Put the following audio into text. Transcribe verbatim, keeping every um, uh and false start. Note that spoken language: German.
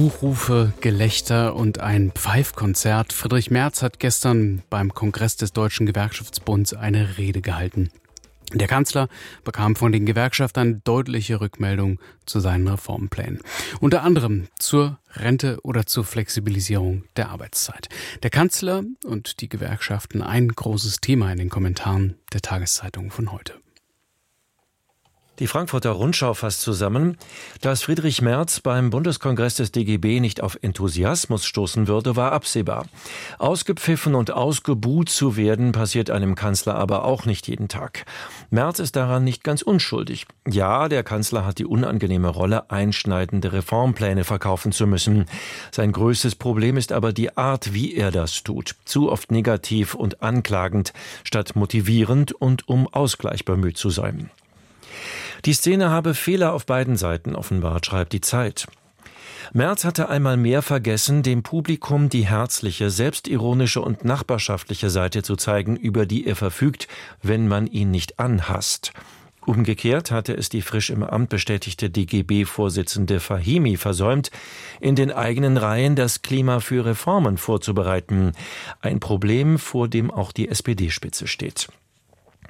Buchrufe, Gelächter und ein Pfeifkonzert. Friedrich Merz hat gestern beim Kongress des Deutschen Gewerkschaftsbunds eine Rede gehalten. Der Kanzler bekam von den Gewerkschaftern deutliche Rückmeldung zu seinen Reformplänen. Unter anderem zur Rente oder zur Flexibilisierung der Arbeitszeit. Der Kanzler und die Gewerkschaften, ein großes Thema in den Kommentaren der Tageszeitung von heute. Die Frankfurter Rundschau fasst zusammen, dass Friedrich Merz beim Bundeskongress des D G B nicht auf Enthusiasmus stoßen würde, war absehbar. Ausgepfiffen und ausgebuht zu werden, passiert einem Kanzler aber auch nicht jeden Tag. Merz ist daran nicht ganz unschuldig. Ja, der Kanzler hat die unangenehme Rolle, einschneidende Reformpläne verkaufen zu müssen. Sein größtes Problem ist aber die Art, wie er das tut. Zu oft negativ und anklagend, statt motivierend und um Ausgleich bemüht zu sein. Die Szene habe Fehler auf beiden Seiten offenbart, schreibt die Zeit. Merz hatte einmal mehr vergessen, dem Publikum die herzliche, selbstironische und nachbarschaftliche Seite zu zeigen, über die er verfügt, wenn man ihn nicht anhasst. Umgekehrt hatte es die frisch im Amt bestätigte D G B-Vorsitzende Fahimi versäumt, in den eigenen Reihen das Klima für Reformen vorzubereiten. Ein Problem, vor dem auch die S P D-Spitze steht.